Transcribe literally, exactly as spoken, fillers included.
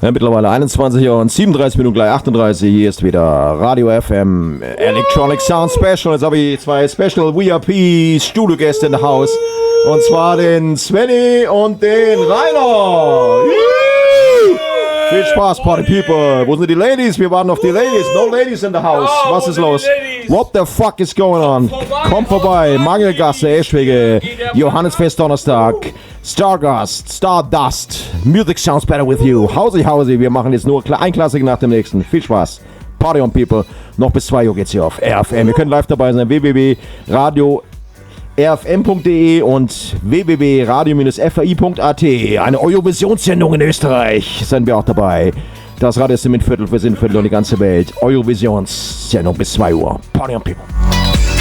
Ja, mittlerweile einundzwanzig Uhr und siebenunddreißig Minuten, gleich achtunddreißig. Hier ist wieder Radio F M Electronic Sound Special. Jetzt habe ich zwei Special V I P Studiogäste in der Haus. Und zwar den Svenny und den Rainer. Juhu! Viel Spaß, Party People. Wo sind die Ladies? Wir warten auf die Ladies. No Ladies in the house. Was ist los? What the fuck is going on? Kommt vorbei. Mangelgasse, Eschwege. Johannesfest Donnerstag. Stargast, Stardust. Music sounds better with you. Hausi, Hausi. Wir machen jetzt nur ein Klassik nach dem nächsten. Viel Spaß. Party on People. Noch bis zwei Uhr geht's hier auf R F M. Ihr könnt live dabei sein. w w w punkt radio r f m punkt d e und w w w punkt radio f a i punkt a t. Eine Eurovisionssendung in Österreich. Sind wir auch dabei. Das Radio ist im Viertel für Sinnviertel und die ganze Welt. Eurovisionssendung bis zwei Uhr. Party on People.